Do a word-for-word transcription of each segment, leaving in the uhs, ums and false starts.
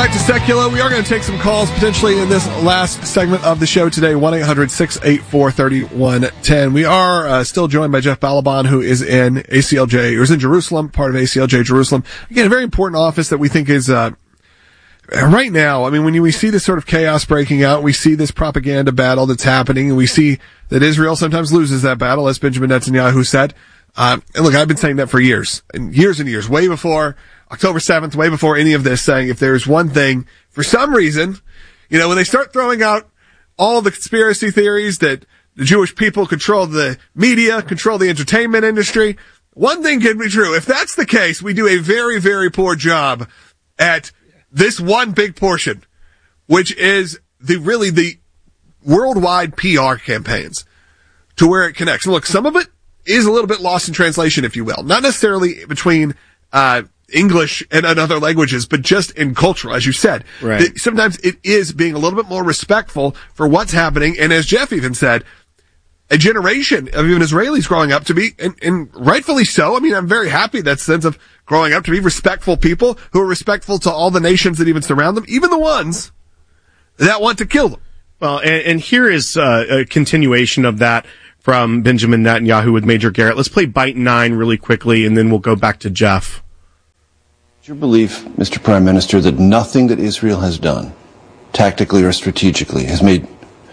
back to Secular. We are going to take some calls potentially in this last segment of the show today. one eight hundred six eight four three one one zero. We are uh, still joined by Jeff Balaban, who is in A C L J, or is in Jerusalem, part of A C L J Jerusalem. Again, a very important office that we think is, uh, right now, I mean, when you, we see this sort of chaos breaking out, we see this propaganda battle that's happening, and we see that Israel sometimes loses that battle, as Benjamin Netanyahu said. Uh, and look, I've been saying that for years, and years and years, way before October seventh, way before any of this, saying if there's one thing, for some reason, you know, when they start throwing out all the conspiracy theories that the Jewish people control the media, control the entertainment industry, one thing can be true. If that's the case, we do a very, very poor job at this one big portion, which is the really the worldwide P R campaigns, to where it connects. And look, some of it is a little bit lost in translation, if you will. Not necessarily between uh English and other languages, but just in cultural, as you said. Right. It, sometimes it is being a little bit more respectful for what's happening. And as Jeff even said, a generation of even Israelis growing up to be, and, and rightfully so. I mean, I'm very happy that sense of growing up to be respectful people who are respectful to all the nations that even surround them, even the ones that want to kill them. Well, and, and here is uh, a continuation of that from Benjamin Netanyahu with Major Garrett. Let's play Bite nine really quickly, and then we'll go back to Jeff. Is your belief, Mister Prime Minister, that nothing that Israel has done, tactically or strategically, has made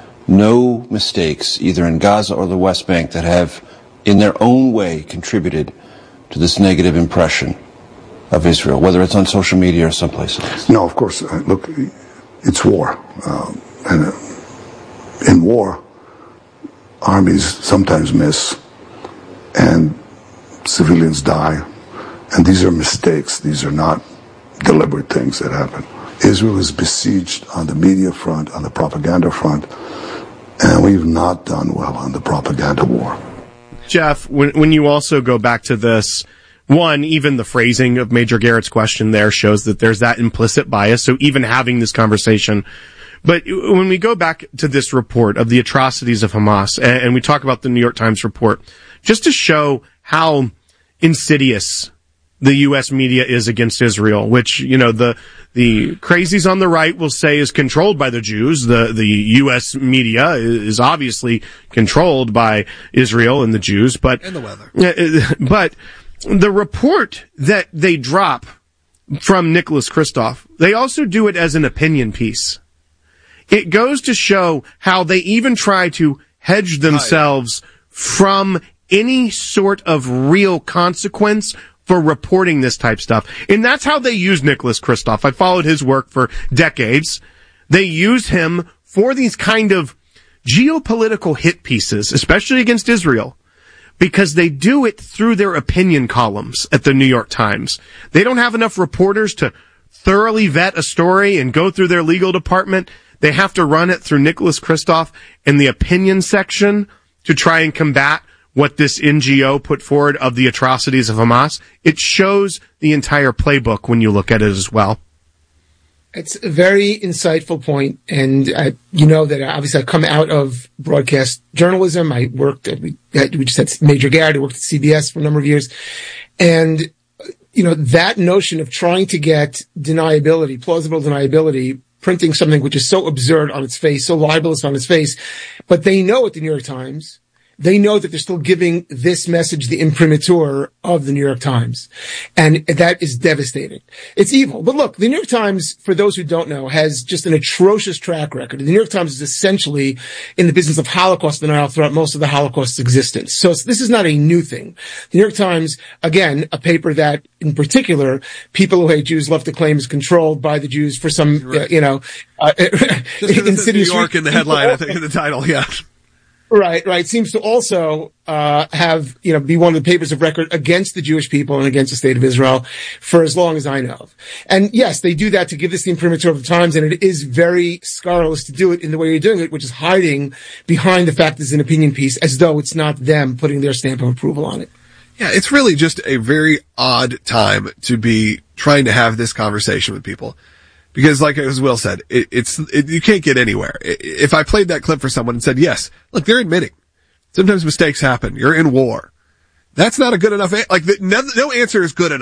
no mistakes, either in Gaza or the West Bank, that have, in their own way, contributed to this negative impression of Israel, whether it's on social media or someplace else? No, of course. Uh, look, it's war. Um, and uh, in war, armies sometimes miss, and civilians die. And these are mistakes. These are not deliberate things that happen. Israel is besieged on the media front, on the propaganda front, and we've not done well on the propaganda war. Jeff, when, when you also go back to this, one, even the phrasing of Major Garrett's question there shows that there's that implicit bias. So even having this conversation. But when we go back to this report of the atrocities of Hamas, and, and we talk about the New York Times report, just to show how insidious the U S media is against Israel, which, you know, the, the crazies on the right will say is controlled by the Jews. The, the U S media is obviously controlled by Israel and the Jews, but, and the weather. But the report that they drop from Nicholas Kristof, they also do it as an opinion piece. It goes to show how they even try to hedge themselves from any sort of real consequence for reporting this type stuff. And that's how they use Nicholas Kristof. I followed his work for decades. They use him for these kind of geopolitical hit pieces, especially against Israel, because they do it through their opinion columns at the New York Times. They don't have enough reporters to thoroughly vet a story and go through their legal department. They have to run it through Nicholas Kristof in the opinion section to try and combat what this N G O put forward of the atrocities of Hamas. It shows the entire playbook when you look at it as well. It's a very insightful point, and I, you know that obviously I come out of broadcast journalism. I worked at, we, we just had Major Garrett, who worked at C B S for a number of years, and you know that notion of trying to get deniability, plausible deniability, printing something which is so absurd on its face, so libelous on its face, but they know at the New York Times, they know that they're still giving this message the imprimatur of the New York Times. And that is devastating. It's evil. But look, the New York Times, for those who don't know, has just an atrocious track record. The New York Times is essentially in the business of Holocaust denial throughout most of the Holocaust's existence. So this is not a new thing. The New York Times, again, a paper that in particular people who hate Jews love to claim is controlled by the Jews for some, right. uh, you know, uh, insidious New York in the headline, I think, in the title, yeah. Right, right. Seems to also uh have, you know, be one of the papers of record against the Jewish people and against the state of Israel for as long as I know of. And yes, they do that to give this the imprimatur of the Times, and it is very scurrilous to do it in the way you're doing it, which is hiding behind the fact that it's an opinion piece as though it's not them putting their stamp of approval on it. Yeah, it's really just a very odd time to be trying to have this conversation with people. Because, like as Will said, it, it's it, you can't get anywhere. If I played that clip for someone and said, yes, look, they're admitting sometimes mistakes happen. You're in war. That's not a good enough, like, the, no, no answer is good enough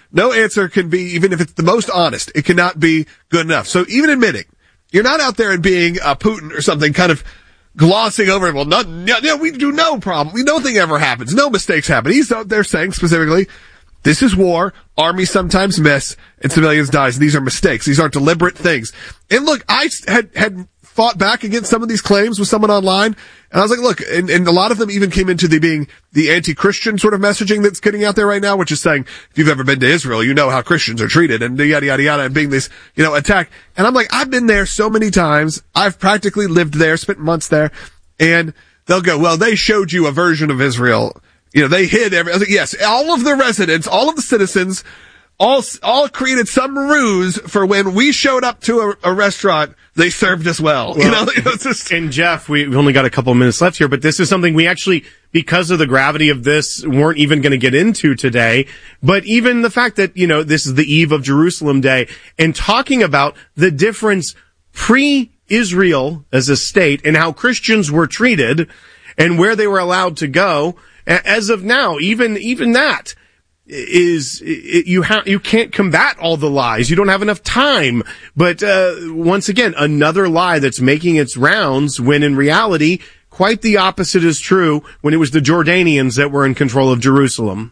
no answer can be, even if it's the most honest, it cannot be good enough. So even admitting you're not out there and being uh, Putin or something, kind of glossing over it. Well, no, no, no, we do no problem. We, nothing ever happens. No mistakes happen. He's out there saying specifically, this is war. Armies sometimes miss and civilians die. These are mistakes. These aren't deliberate things. And look, I had, had fought back against some of these claims with someone online. And I was like, look, and, and a lot of them even came into the being the anti-Christian sort of messaging that's getting out there right now, which is saying, if you've ever been to Israel, you know how Christians are treated and yada, yada, yada, and being this, you know, attack. And I'm like, I've been there so many times. I've practically lived there, spent months there. And they'll go, well, they showed you a version of Israel. You know, they hid every, I was like, yes, all of the residents, all of the citizens, all, all created some ruse for when we showed up to a, a restaurant, they served us well. well you know, you know it's just... And Jeff, we've only got a couple of minutes left here, but this is something we actually, because of the gravity of this, weren't even going to get into today. But even the fact that, you know, this is the eve of Jerusalem Day, and talking about the difference pre-Israel as a state and how Christians were treated and where they were allowed to go. As of now, even, even that is, it, you have, you can't combat all the lies. You don't have enough time. But, uh, once again, another lie that's making its rounds when in reality, quite the opposite is true when it was the Jordanians that were in control of Jerusalem.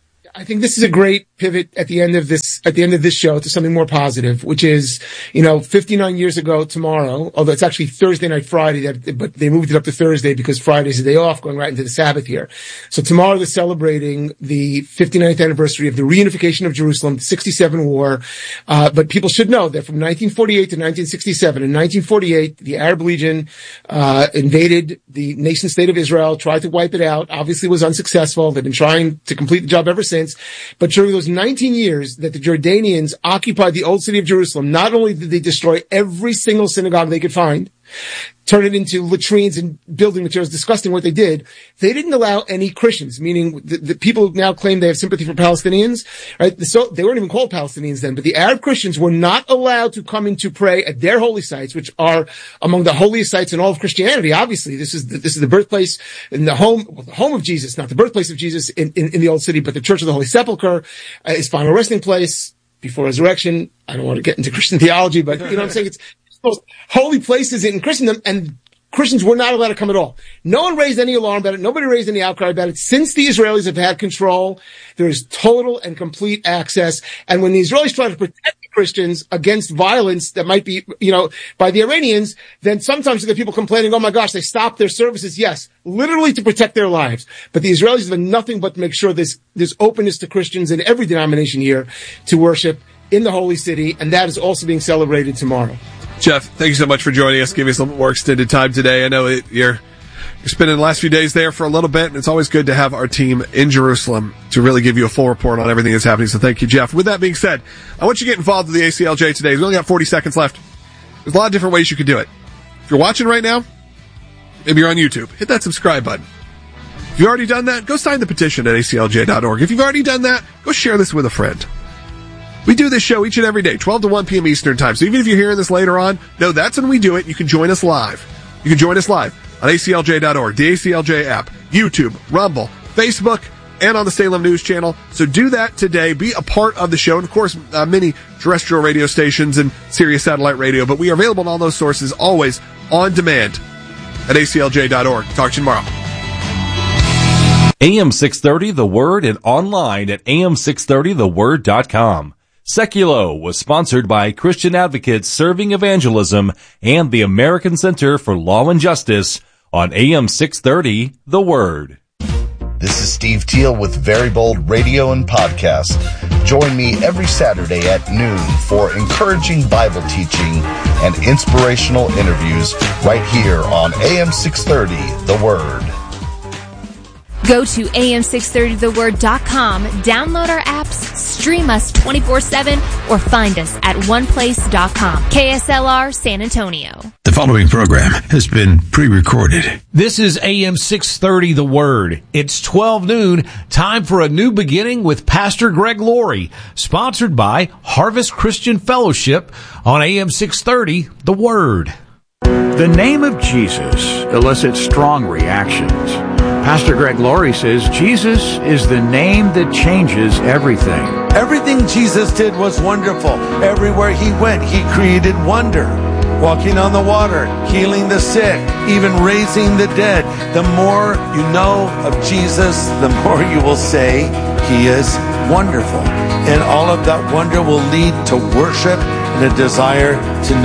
I think this is a great pivot at the end of this, at the end of this show to something more positive, which is, you know, fifty-nine years ago tomorrow, although it's actually Thursday night, Friday, that, but they moved it up to Thursday because Friday's a day off, going right into the Sabbath here. So tomorrow they're celebrating the fifty-ninth anniversary of the reunification of Jerusalem, the sixty-seven war. Uh, but people should know that from nineteen forty-eight to nineteen sixty-seven, in nineteen forty-eight, the Arab Legion, uh, invaded the nation state of Israel, tried to wipe it out, obviously was unsuccessful. They've been trying to complete the job ever since. But during those nineteen years that the Jordanians occupied the old city of Jerusalem, not only did they destroy every single synagogue they could find, turn it into latrines and building materials, disgusting what they did, they didn't allow any Christians, meaning the, the people now claim they have sympathy for Palestinians, right? So they weren't even called Palestinians then, but the Arab Christians were not allowed to come in to pray at their holy sites, which are among the holiest sites in all of Christianity. Obviously, this is the, this is the birthplace and the home, well, the home of Jesus, not the birthplace of Jesus in, in, in the old city, but the Church of the Holy Sepulchre, uh, his final resting place before resurrection. I don't want to get into Christian theology, but you know what I'm saying? It's, most holy places in Christendom, and Christians were not allowed to come at all. No one raised any alarm about it. Nobody raised any outcry about it. Since the Israelis have had control, there is total and complete access. And when the Israelis try to protect the Christians against violence that might be, you know, by the Iranians, then sometimes you get people complaining, oh my gosh, they stopped their services. Yes, literally to protect their lives. But the Israelis have done nothing but to make sure there's, there's openness to Christians in every denomination here to worship in the holy city. And that is also being celebrated tomorrow. Jeff, thank you so much for joining us, giving us a little more extended time today. I know it, you're you're spending the last few days there for a little bit, and it's always good to have our team in Jerusalem to really give you a full report on everything that's happening. So thank you, Jeff. With that being said, I want you to get involved with the A C L J today. We only got forty seconds left. There's a lot of different ways you can do it. If you're watching right now, maybe you're on YouTube, hit that subscribe button. If you've already done that, go sign the petition at A C L J dot org. If you've already done that, go share this with a friend. We do this show each and every day, twelve to one p.m. Eastern Time. So even if you're hearing this later on, no, that's when we do it. You can join us live. You can join us live on A C L J dot org, the A C L J app, YouTube, Rumble, Facebook, and on the Salem News Channel. So do that today. Be a part of the show. And, of course, uh, many terrestrial radio stations and Sirius Satellite Radio. But we are available on all those sources, always on demand at A C L J dot org. Talk to you tomorrow. A M six thirty The Word and online at A M six thirty the word dot com. Seculo was sponsored by Christian Advocates Serving Evangelism and the American Center for Law and Justice on A M six thirty The Word. This is Steve Teal with Very Bold Radio and Podcast. Join me every Saturday at noon for encouraging Bible teaching and inspirational interviews right here on A M six thirty The Word. Go to A M six thirty the word dot com, download our apps, stream us twenty-four seven, or find us at one place dot com. K S L R San Antonio. The following program has been pre-recorded. This is A M six thirty The Word. It's twelve noon, time for a new beginning with Pastor Greg Laurie, sponsored by Harvest Christian Fellowship on A M six thirty The Word. The name of Jesus elicits strong reactions. Pastor Greg Laurie says Jesus is the name that changes everything. Everything Jesus did was wonderful. Everywhere he went, he created wonder. Walking on the water, healing the sick, even raising the dead. The more you know of Jesus, the more you will say he is wonderful. And all of that wonder will lead to worship and a desire to know